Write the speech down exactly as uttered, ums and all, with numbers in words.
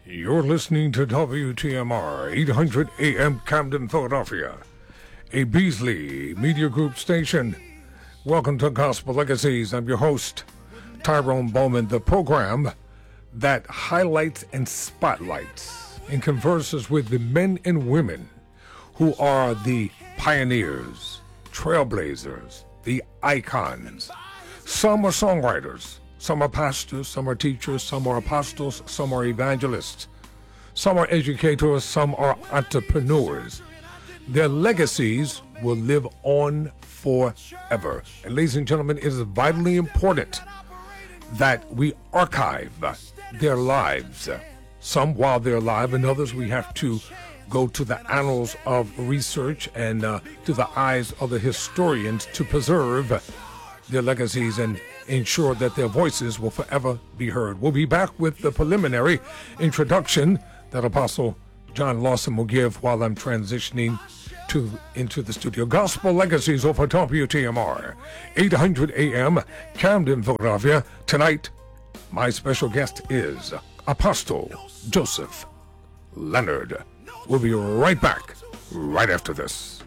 You're listening to W T M R eight hundred A M Camden, Philadelphia, a Beasley Media Group station. Welcome to Gospel Legacies. I'm your host, Tyrone Bowman, the program that highlights and spotlights and converses with the men and women who are the pioneers, trailblazers, the icons. Some are songwriters, some are pastors, some are teachers, some are apostles, some are evangelists, some are educators, some are entrepreneurs. Their legacies will live on forever. And ladies and gentlemen, it is vitally important that we archive their lives. Some while they're alive, and others we have to go to the annals of research and uh, to the eyes of the historians to preserve their legacies and ensure that their voices will forever be heard. We'll be back with the preliminary introduction that Apostle John Lawson will give while I'm transitioning to into the studio. Gospel Legacies over W T M R, eight hundred A M, Camden, Philadelphia. Tonight, my special guest is Apostle Joseph Leonard. We'll be right back right after this.